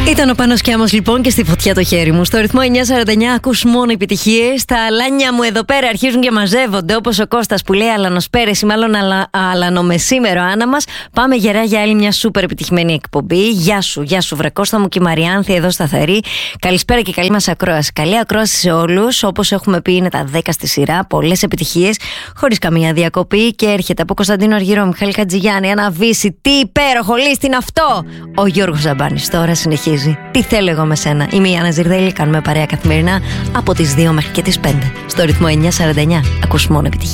Ήταν ο Πάνος Κιάμος λοιπόν και στη φωτιά το χέρι μου. Στο ρυθμό 949 ακούς μόνο επιτυχίες. Τα αλάνια μου εδώ πέρα αρχίζουν και μαζεύονται. Όπως ο Κώστας που λέει αλανοσπέρεση, μάλλον αλανομεσήμερο άνα μας. Πάμε γερά για άλλη μια σούπερ επιτυχημένη εκπομπή. Γεια σου βρε Κώστα μου και η Μαριάνθη εδώ σταθερή. Καλησπέρα και καλή μας ακρόαση. Καλή ακρόαση σε όλους. Όπως έχουμε πει, είναι τα 10 στη σειρά. Πολλές επιτυχίες, χωρίς καμία διακοπή. Και έρχεται από Κωνσταντίνο Αργυρό, Μιχάλη Χατζηγιάννη, ένα βύση. Τι υπέροχο λίστη είναι αυτό! Ο Γιώργος Ζαμπάνης τώρα συνεχίζει. Τι θέλω εγώ με σένα. Είμαι η Άννα Ζιρδέλη. Κάνουμε παρέα καθημερινά από τις 2 μέχρι και τις 5. Στο ρυθμό 949 ακούς μόνο επιτυχίες.